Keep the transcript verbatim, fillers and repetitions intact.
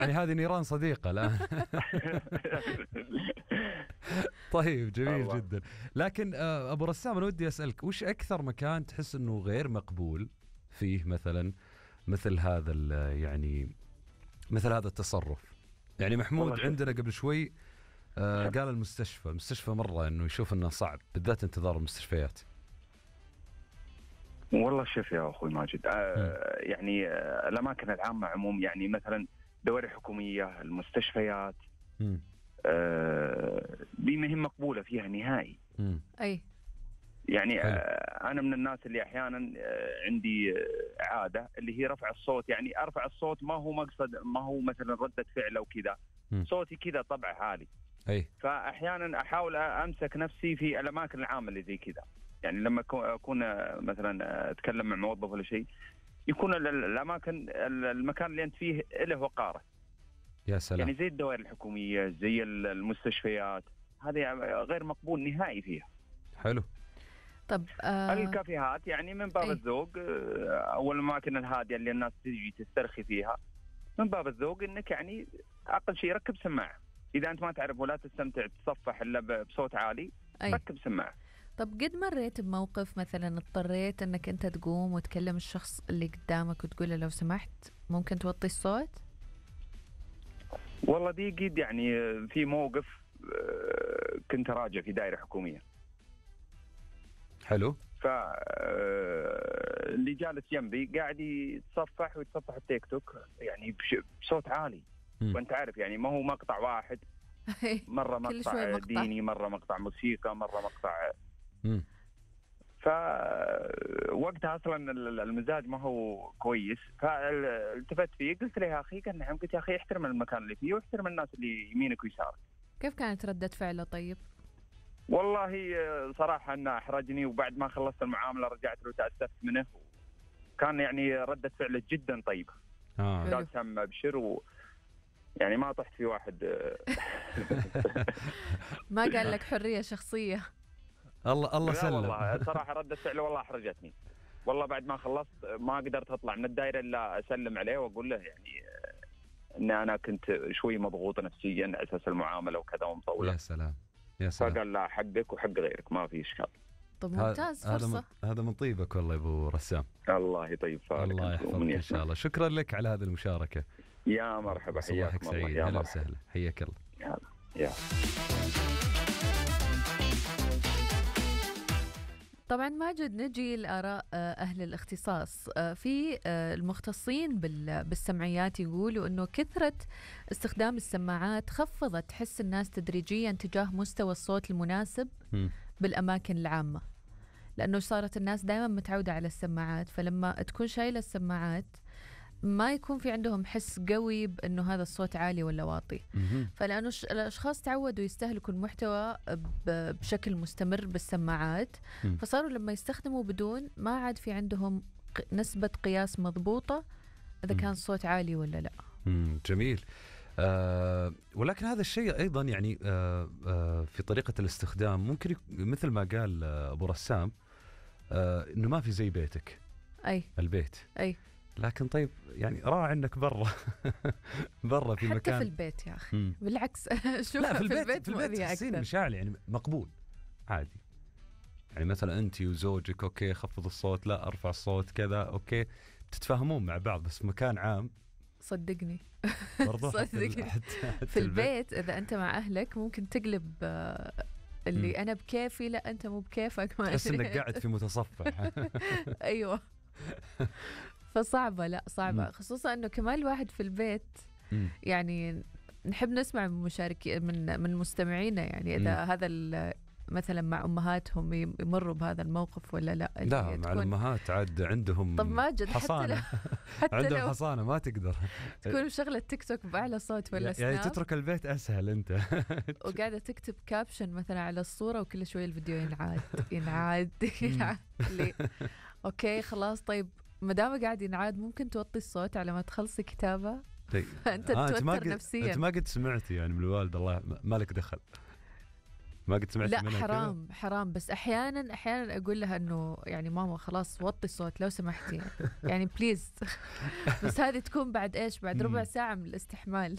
يعني هذه نيران صديقة لا. طيب جميل الله. جدا. لكن أبو رسام أنا ودي أسألك وش أكثر مكان تحس أنه غير مقبول فيه مثلا مثل هذا يعني مثل هذا التصرف؟ يعني محمود عندنا قبل شوي آه قال المستشفى المستشفى مرة أنه يشوف أنه صعب بالذات انتظار المستشفيات. والله شوف يا أخوي ماجد آه يعني آه الأماكن العامة عموم يعني مثلا دوائر حكومية المستشفيات آه دي مهم مقبولة فيها نهائي. مم. أي يعني آه أنا من الناس اللي أحيانا آه عندي آه عادة اللي هي رفع الصوت. يعني أرفع الصوت ما هو مقصد ما هو مثلا ردة فعل أو كذا، صوتي كذا طبع عالي. أي. فأحيانا أحاول أمسك نفسي في الأماكن العامة اللي زي كذا. يعني لما أكون مثلا أتكلم مع موظف ولا شيء يكون الأماكن المكان اللي أنت فيه له وقاره. يا سلام. يعني زي الدوائر الحكومية زي المستشفيات هذه غير مقبول نهائي فيها. حلو. طب آه الكافيهات يعني من باب الذوق أو الأماكن الهادية اللي الناس تجي تسترخي فيها من باب الذوق إنك يعني أقل شيء ركب سماعة. إذا أنت ما تعرف ولا تستمتع تصفح إلا بصوت عالي أي. ركب سماعة. طب قد مريت بموقف مثلا اضطريت أنك أنت تقوم وتكلم الشخص اللي قدامك وتقول له لو سمحت ممكن توطي الصوت؟ والله دي قد يعني في موقف كنت راجع في دائرة حكومية. حلو. فاللي جالس جنبي قاعد يتصفح ويتصفح التيك توك يعني بصوت عالي. م. وانت عارف يعني ما هو مقطع واحد، مرة مقطع ديني مرة مقطع موسيقى مرة مقطع. م. فوقتها أصلا المزاج ما هو كويس. فالتفت فيه قلت له يا أخي قال نعم. قلت يا أخي احترم المكان اللي فيه واحترم الناس اللي يمينك ويسارك. كيف كانت ردة فعله طيب؟ والله صراحة أنه أحرجني. وبعد ما خلصت المعاملة رجعت له تأسفت منه. كان يعني ردة فعله جدا طيبة. آه. قال سم أبشر و يعني ما طحت في واحد. ما قال لك حرية شخصية؟ الله الله سلم. والله صراحة ردة فعله والله أحرجتني. والله بعد ما خلصت ما قدرت أطلع من الدائرة إلا أسلم عليه وأقول له يعني إن أنا كنت شوي مضغوط نفسيا على أساس المعاملة وكذا ومطولة. يا سلام يا سلام. فقال لا حقك وحق غيرك ما في إشكال. طب ممتاز هذا فرصة. هذا من طيبك والله يا أبو رسام. الله يطيب فارك. الله يحفظك إن شاء الله. شكرا لك على هذه المشاركة. يا مرحبا صباحك سعيد. أهلا وسهلا حياك الله. يا يا طبعا ماجد نجي لآراء أهل الاختصاص. في المختصين بالسمعيات يقولوا أنه كثرة استخدام السماعات خفضت حس الناس تدريجيا تجاه مستوى الصوت المناسب م. بالأماكن العامة، لأنه صارت الناس دائما متعودة على السماعات. فلما تكون شايلة السماعات ما يكون في عندهم حس قوي بأنه هذا الصوت عالي ولا واطي. فلأنه الأشخاص تعودوا يستهلكوا المحتوى بشكل مستمر بالسماعات، فصاروا لما يستخدموا بدون ما عاد في عندهم نسبة قياس مضبوطة إذا كان الصوت عالي ولا لا. جميل. آه ولكن هذا الشيء أيضا يعني آه آه في طريقة الاستخدام ممكن مثل ما قال آه أبو رسام آه إنه ما في زي بيتك. أي البيت. أي. لكن طيب يعني راعي انك برا برا في حتى مكان في البيت يا اخي. مم. بالعكس شوف لا في البيت, في البيت, في البيت تحسين مشاعل يعني مقبول عادي. يعني مثلا انت وزوجك اوكي خفض الصوت لا ارفع الصوت كذا اوكي تتفاهمون مع بعض. بس مكان عام صدقني برضو صدقني حتى حتى في البيت اذا انت مع اهلك ممكن تقلب اللي مم. انا بكيفي لا انت مو بكيفك. تحس انك قاعد في متصفح. ايوه. فصعبة لا صعبة م. خصوصا أنه كمان الواحد في البيت م. يعني نحب نسمع من مشاركين من من مستمعينا يعني إذا م. هذا مثلا مع أمهاتهم يمروا بهذا الموقف ولا لا. لا مع الأمهات عاد عندهم طب ماجد حصانة. حتى لو حتى عندهم لو حصانة ما تقدر تكون مشغلة تيك توك بأعلى صوت ولا سناب يعني تترك البيت أسهل أنت. وقاعدة تكتب كابشن مثلا على الصورة وكل شوية الفيديو ينعاد ينعاد ينعاد لي أوكي خلاص. طيب ما دام قاعد ينعاد ممكن توطي الصوت على ما تخلصي كتابة. طيب. أنت آه تتوتر نفسيا. أنت ما قد سمعتي يعني من الوالد الله ما لك دخل ما قد سمعتي لا منها حرام كده؟ حرام. بس أحيانا أحيانا أقول لها إنه يعني ماما خلاص وطي الصوت لو سمحتي يعني بليز. بس هذه تكون بعد إيش بعد ربع ساعة من الاستحمال.